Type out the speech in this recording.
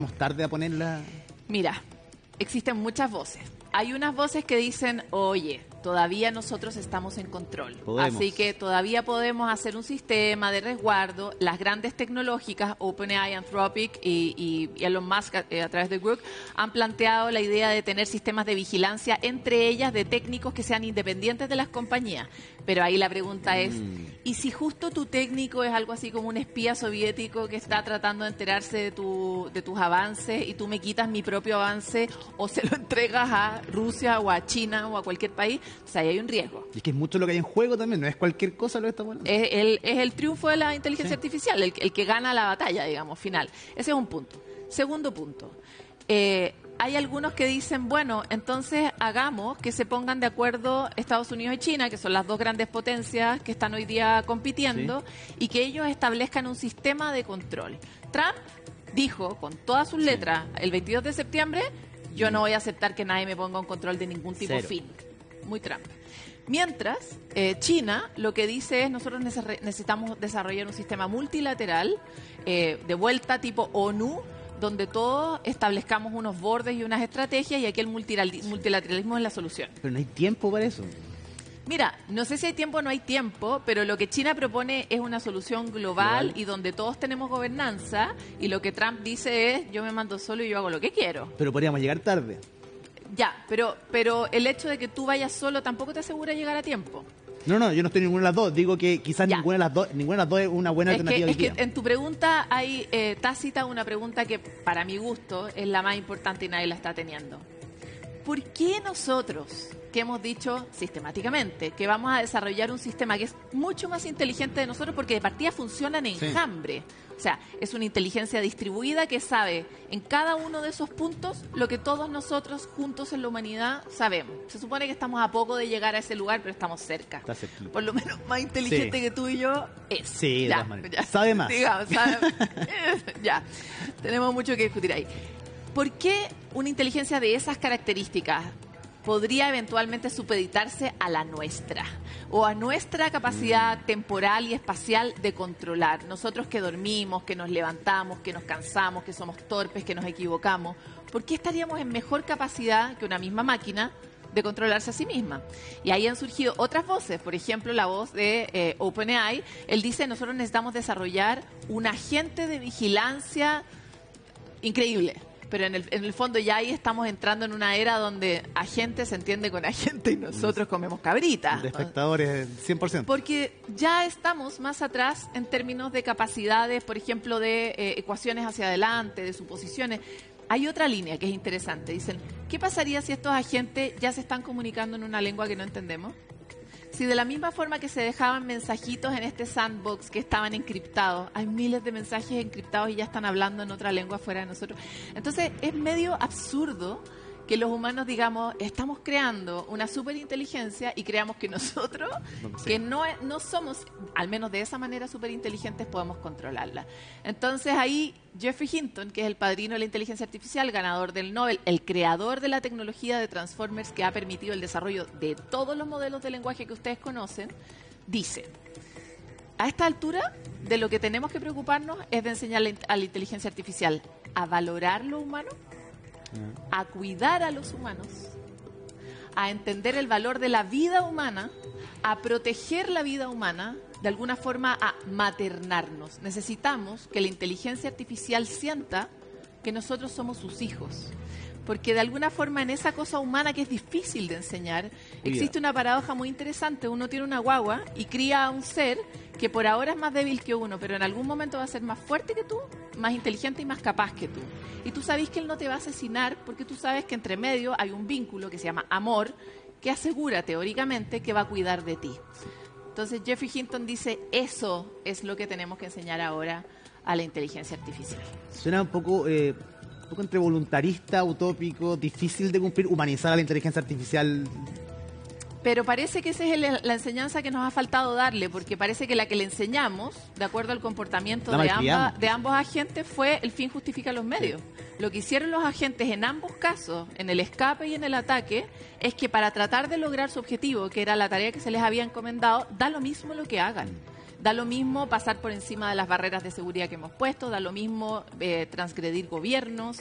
tarde a ponerla. Mira, existen muchas voces. Hay unas voces que dicen, oye, todavía nosotros estamos en control. Así que todavía podemos hacer un sistema de resguardo. Las grandes tecnológicas, OpenAI, Anthropic y Elon Musk a través de Google, han planteado la idea de tener sistemas de vigilancia, entre ellas de técnicos que sean independientes de las compañías. Pero ahí la pregunta es, ¿y si justo tu técnico es algo así como un espía soviético que está tratando de enterarse de tus avances y tú me quitas mi propio avance o se lo entregas a Rusia o a China o a cualquier país? O sea, ahí hay un riesgo. Y es que es mucho lo que hay en juego también, no es cualquier cosa lo que estamos hablando. Es el triunfo de la inteligencia artificial, el que gana la batalla, digamos, final. Ese es un punto. Segundo punto. Hay algunos que dicen, bueno, entonces hagamos que se pongan de acuerdo Estados Unidos y China, que son las dos grandes potencias que están hoy día compitiendo, y que ellos establezcan un sistema de control. Trump dijo, con todas sus letras, el 22 de septiembre, yo no voy a aceptar que nadie me ponga un control de ningún tipo fin. Muy Trump. Mientras, China lo que dice es, nosotros necesitamos desarrollar un sistema multilateral, de vuelta tipo ONU, donde todos establezcamos unos bordes y unas estrategias, y aquí el multilateralismo es la solución. Pero no hay tiempo para eso. Mira, no sé si hay tiempo o no hay tiempo, pero lo que China propone es una solución global y donde todos tenemos gobernanza, y lo que Trump dice es, yo me mando solo y yo hago lo que quiero. Pero podríamos llegar tarde. Ya, pero el hecho de que tú vayas solo tampoco te asegura llegar a tiempo. No, yo no estoy en ninguna de las dos. Digo que quizás ninguna de las dos es una buena alternativa. Es que en tu pregunta hay tácita una pregunta que para mi gusto es la más importante y nadie la está teniendo. ¿Por qué nosotros, que hemos dicho sistemáticamente que vamos a desarrollar un sistema que es mucho más inteligente de nosotros, porque de partida funciona en enjambre? O sea, es una inteligencia distribuida que sabe en cada uno de esos puntos lo que todos nosotros juntos en la humanidad sabemos. Se supone que estamos a poco de llegar a ese lugar, pero estamos cerca. Está cerquita. Por lo menos más inteligente que tú y yo es. Sí, de todas maneras. Sabe más. Digamos, ya, tenemos mucho que discutir ahí. ¿Por qué una inteligencia de esas características podría eventualmente supeditarse a la nuestra o a nuestra capacidad temporal y espacial de controlar? Nosotros que dormimos, que nos levantamos, que nos cansamos, que somos torpes, que nos equivocamos, ¿por qué estaríamos en mejor capacidad que una misma máquina de controlarse a sí misma? Y ahí han surgido otras voces, por ejemplo la voz de OpenAI. Él dice, nosotros necesitamos desarrollar un agente de vigilancia increíble. Pero en el fondo ya ahí estamos entrando en una era donde agente se entiende con agente y nosotros comemos cabritas. De espectadores, 100%. Porque ya estamos más atrás en términos de capacidades, por ejemplo, de ecuaciones hacia adelante, de suposiciones. Hay otra línea que es interesante. Dicen, ¿qué pasaría si estos agentes ya se están comunicando en una lengua que no entendemos? Si de la misma forma que se dejaban mensajitos en este sandbox que estaban encriptados, hay miles de mensajes encriptados y ya están hablando en otra lengua fuera de nosotros. Entonces es medio absurdo que los humanos digamos, estamos creando una superinteligencia y creamos que nosotros, que no somos, al menos de esa manera superinteligentes, podemos controlarla. Entonces ahí Geoffrey Hinton, que es el padrino de la inteligencia artificial, ganador del Nobel, el creador de la tecnología de Transformers que ha permitido el desarrollo de todos los modelos de lenguaje que ustedes conocen, dice, a esta altura de lo que tenemos que preocuparnos es de enseñar a la inteligencia artificial a valorar lo humano, a cuidar a los humanos, a entender el valor de la vida humana, a proteger la vida humana, de alguna forma a maternarnos. Necesitamos que la inteligencia artificial sienta que nosotros somos sus hijos. Porque de alguna forma en esa cosa humana que es difícil de enseñar, existe una paradoja muy interesante. Uno tiene una guagua y cría a un ser que por ahora es más débil que uno, pero en algún momento va a ser más fuerte que tú, más inteligente y más capaz que tú. Y tú sabes que él no te va a asesinar porque tú sabes que entre medio hay un vínculo que se llama amor, que asegura teóricamente que va a cuidar de ti. Entonces Geoffrey Hinton dice, eso es lo que tenemos que enseñar ahora a la inteligencia artificial. Suena un poco entre voluntarista, utópico, difícil de cumplir, humanizar a la inteligencia artificial. Pero parece que esa es la enseñanza que nos ha faltado darle, porque parece que la que le enseñamos, de acuerdo al comportamiento de ambos agentes, fue el fin justifica los medios. Lo que hicieron los agentes en ambos casos, en el escape y en el ataque, es que para tratar de lograr su objetivo, que era la tarea que se les había encomendado, da lo mismo lo que hagan. Da lo mismo pasar por encima de las barreras de seguridad que hemos puesto, da lo mismo transgredir gobiernos,